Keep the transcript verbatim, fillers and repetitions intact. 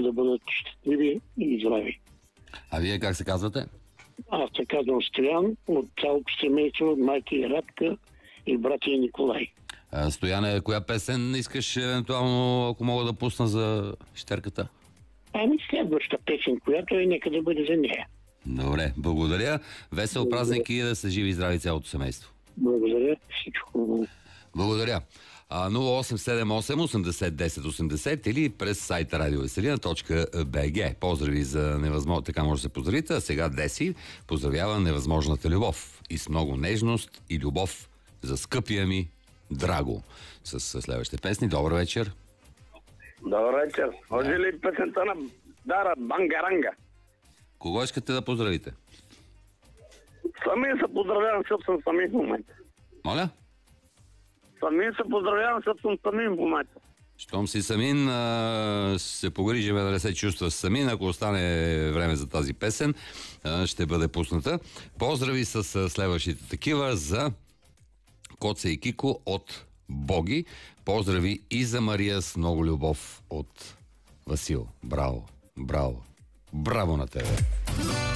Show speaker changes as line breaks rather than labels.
да бъдат щастливи и здрави.
А вие как се казвате?
Аз се казвам Стоян, от цялото семейство, от майка и Радка и братя и Николай.
А, Стояне, коя песен искаш евентуално, ако мога да пусна за щерката?
Ами следваща песен, която е, нека да бъде за нея.
Добре, благодаря. Весел
Благодаря.
празник и да са живи и здрави цялото семейство.
Благодаря, всичко хубаво.
Благодаря. А, нула осем седем осем осемдесет десет осемдесет или през сайта радиовеселина точка би джи. Поздрави за невъзможно, така може да се поздравите. А сега Деси поздравява невъзможната любов и с много нежност и любов за скъпия ми Драго. С следващите песни. Добър вечер.
Добър вечер. Може ли песента на Дара Бангаранга?
Кого искате да поздравите?
Сами се поздравявам, защото съм сами в момента.
Моля?
Сами се поздравявам, защото съм сами в момента.
Щом си самин, а, се погрижиме да не се чувства самин. Ако остане време за тази песен, а, ще бъде пусната. Поздрави с а, следващите такива за Коце и Кико от Боги. Поздрави и за Мария с много любов от Васил. Браво, браво, браво на тебе!